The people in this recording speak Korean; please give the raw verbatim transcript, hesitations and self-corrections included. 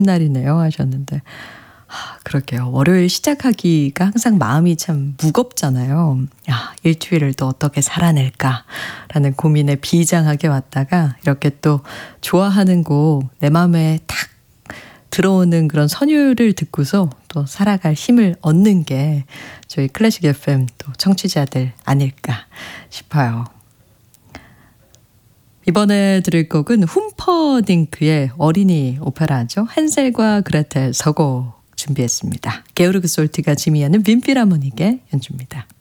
날이네요 하셨는데 아, 그러게요. 월요일 시작하기가 항상 마음이 참 무겁잖아요. 야, 일주일을 또 어떻게 살아낼까라는 고민에 비장하게 왔다가 이렇게 또 좋아하는 곡 내 마음에 탁 들어오는 그런 선율을 듣고서 또 살아갈 힘을 얻는 게 저희 클래식 에프엠 또 청취자들 아닐까 싶어요. 이번에 들을 곡은 훔퍼딩크의 어린이 오페라죠. 한셀과 그레텔 서곡 준비했습니다. 게오르그 솔트가 지휘하는 빈필하모닉의 연주입니다.